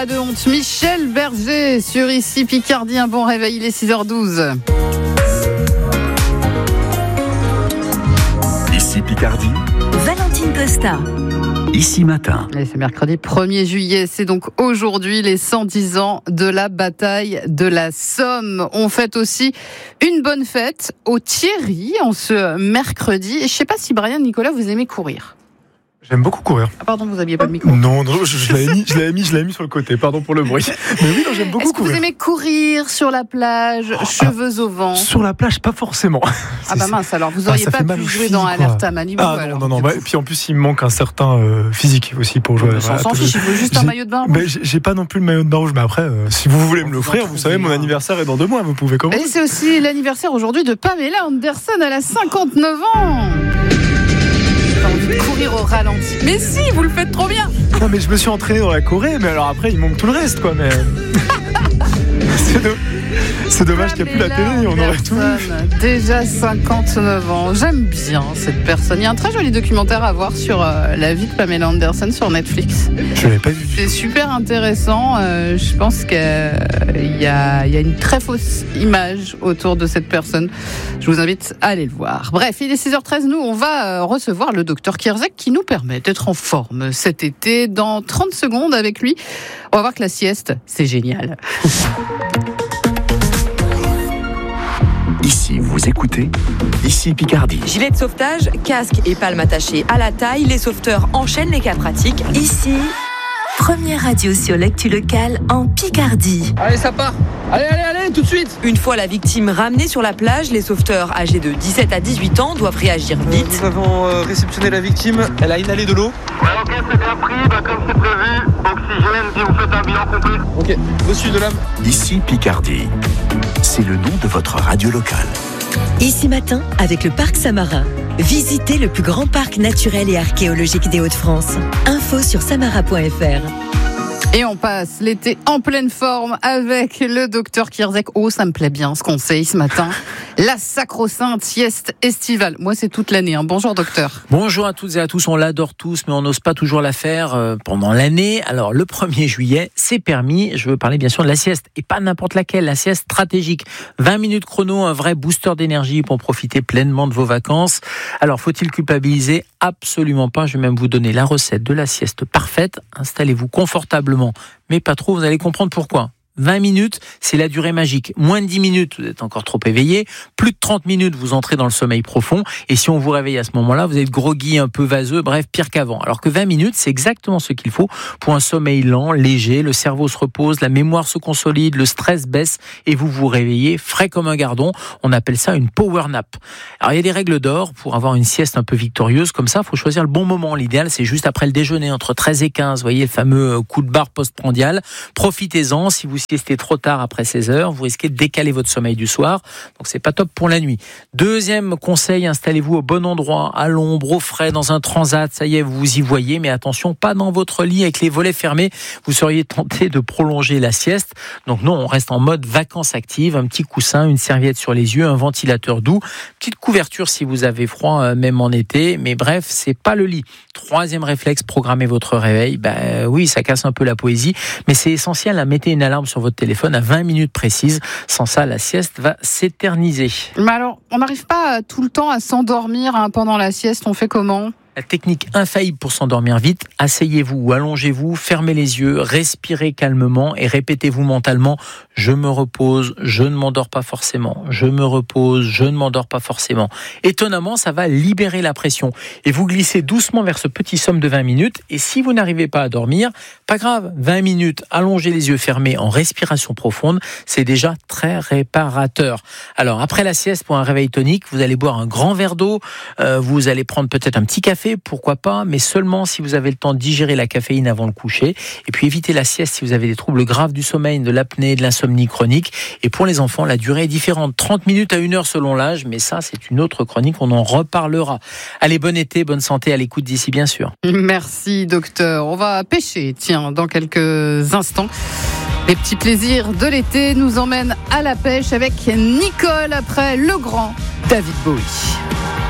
De honte, Michel Berger sur Ici Picardie, un bon réveil, il est 6h12. Ici Picardie, Valentine Costa. Ici Matin. Et c'est mercredi 1er juillet, c'est donc aujourd'hui les 110 ans de la bataille de la Somme. On fête aussi une bonne fête au Thierry en ce mercredi. Et je ne sais pas si Brian, Nicolas, vous aimez courir. J'aime beaucoup courir. Ah pardon, vous n'aviez pas le micro. Non, je l'avais mis sur le côté, pardon pour le bruit. Mais oui, non, j'aime beaucoup Est-ce que courir. vous aimez courir sur la plage, cheveux au vent? Sur la plage, pas forcément. Ah bah mince, alors vous auriez ça pas fait mal pu aux jouer filles, dans quoi. Alerte à Malibu. Ah alors, non. Et puis en plus, il me manque un certain physique aussi pour jouer. On s'en fiche, il faut juste un maillot de bain rouge. Mais j'ai pas non plus le maillot de bain rouge, mais après, si vous voulez me l'offrir, vous savez, mon anniversaire est dans 2 mois, vous pouvez commencer. Et c'est aussi l'anniversaire aujourd'hui de Pamela Anderson, elle a 59 ans. J'ai envie de courir au ralenti. Mais si, vous le faites trop bien. Non, mais je me suis entraîné dans la Corée, mais alors après, il manque tout le reste, quoi. Mais c'est dommage qu'il n'y a plus la télé, on aurait tout vu. Déjà 59 ans. J'aime bien cette personne. Il y a un très joli documentaire à voir sur la vie de Pamela Anderson sur Netflix. Je l'avais pas vu. C'est super intéressant. Je pense qu'il y a une très fausse image autour de cette personne. Je vous invite à aller le voir. Bref, il est 6h13. Nous, on va recevoir le docteur Kierzek qui nous permet d'être en forme cet été. Dans 30 secondes avec lui, on va voir que la sieste, c'est génial. Ici, vous écoutez Ici Picardie. Gilet de sauvetage, casque et palme attachée à la taille, les sauveteurs enchaînent les cas pratiques. Ici, première radio sur l'actu locale en Picardie. Allez, ça part. Allez, tout de suite. Une fois la victime ramenée sur la plage, les sauveteurs âgés de 17 à 18 ans doivent réagir vite. Nous avons réceptionné la victime. Elle a inhalé de l'eau. Ouais, ok, c'est bien pris. Comme c'est prévu, oxygène, si vous faites un bilan complet. Ok, reçu de l'âme. Ici Picardie. C'est le nom de votre radio locale. Ici Matin, avec le Parc Samarin. Visitez le plus grand parc naturel et archéologique des Hauts-de-France. Info sur samara.fr. Et on passe l'été en pleine forme avec le docteur Kierzek. Oh, ça me plaît bien ce conseil ce matin. La sacro-sainte sieste estivale. Moi, c'est toute l'année. Bonjour, docteur. Bonjour à toutes et à tous. On l'adore tous, mais on n'ose pas toujours la faire pendant l'année. Alors, le 1er juillet, c'est permis. Je veux parler bien sûr de la sieste. Et pas n'importe laquelle, la sieste stratégique. 20 minutes chrono, un vrai booster d'énergie pour profiter pleinement de vos vacances. Alors, faut-il culpabiliser ? Absolument pas. Je vais même vous donner la recette de la sieste parfaite. Installez-vous confortablement, mais pas trop. Vous allez comprendre pourquoi. 20 minutes, c'est la durée magique. Moins de 10 minutes, vous êtes encore trop éveillé. Plus de 30 minutes, vous entrez dans le sommeil profond. Et si on vous réveille à ce moment-là, vous êtes groggy, un peu vaseux, bref, pire qu'avant. Alors que 20 minutes, c'est exactement ce qu'il faut pour un sommeil lent, léger. Le cerveau se repose, la mémoire se consolide, le stress baisse et vous vous réveillez frais comme un gardon. On appelle ça une power nap. Alors il y a des règles d'or pour avoir une sieste un peu victorieuse. Comme ça, il faut choisir le bon moment. L'idéal, c'est juste après le déjeuner, entre 13 et 15. Vous voyez le fameux coup de barre postprandial. Profitez-en. Si vous siestez trop tard après 16 heures, vous risquez de décaler votre sommeil du soir. Donc c'est pas top pour la nuit. Deuxième conseil, installez-vous au bon endroit, à l'ombre, au frais, dans un transat. Ça y est, vous vous y voyez, mais attention, pas dans votre lit avec les volets fermés. Vous seriez tenté de prolonger la sieste. Donc non, on reste en mode vacances actives. Un petit coussin, une serviette sur les yeux, un ventilateur doux, petite couverture si vous avez froid, même en été. Mais bref, c'est pas le lit. Troisième réflexe, programmez votre réveil. Oui, ça casse un peu la poésie, mais c'est essentiel. Mettez une alarme sur votre téléphone à 20 minutes précises. Sans ça, la sieste va s'éterniser. Mais alors, on n'arrive pas tout le temps à s'endormir pendant la sieste. On fait comment ? La technique infaillible pour s'endormir vite, asseyez-vous ou allongez-vous, fermez les yeux, respirez calmement et répétez-vous mentalement « Je me repose, je ne m'endors pas forcément. Je me repose, je ne m'endors pas forcément. » Étonnamment, ça va libérer la pression. Et vous glissez doucement vers ce petit somme de 20 minutes. Et si vous n'arrivez pas à dormir, pas grave, 20 minutes, allongez les yeux fermés en respiration profonde, c'est déjà très réparateur. Alors, après la sieste, pour un réveil tonique, vous allez boire un grand verre d'eau, vous allez prendre peut-être un petit café, pourquoi pas, mais seulement si vous avez le temps de digérer la caféine avant le coucher. Et puis évitez la sieste si vous avez des troubles graves du sommeil, de l'apnée, de l'insomnie chronique. Et pour les enfants, la durée est différente, 30 minutes à 1 heure selon l'âge, mais ça c'est une autre chronique, on en reparlera. Allez, bon été, bonne santé, à l'écoute d'ici bien sûr. Merci docteur. On va pêcher, tiens, dans quelques instants. Les petits plaisirs de l'été nous emmènent à la pêche avec Nicole après le grand David Bowie.